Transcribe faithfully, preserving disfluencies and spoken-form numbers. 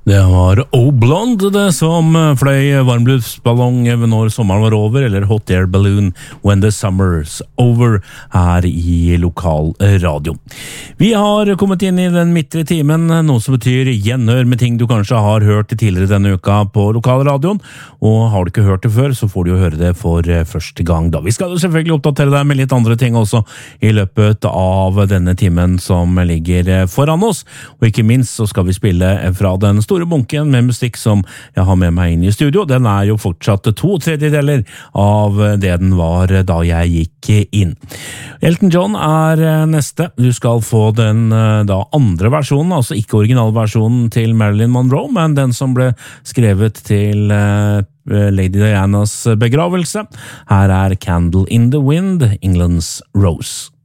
Det var O-Blonde det som fløy varmbluftsballong når sommeren var over, eller Hot Air Balloon When the Summer's Over her i lokal radio. Vi har kommet inn i den midtre timen, noe som betyr gjenhør med ting du kanskje har hørt tidligere denne uka på lokalradioen, og har du ikke hørt det før, så får du jo høre det for første gang da. Vi skal jo selvfølgelig oppdatere deg med litt andre ting også i løpet av denne timen som ligger foran oss, og ikke minst så skal vi spille fra den store bunken med musikk som jeg har med meg inn i studio. Den er jo fortsatt to tredjedeler av det den var da jeg gikk inn. Elton John er neste. Du skal få den da andre versjonen, altså ikke originalversjonen til Marilyn Monroe, men den som ble skrevet til Lady Dianas begravelse. Her er Candle in the Wind, England's Rose.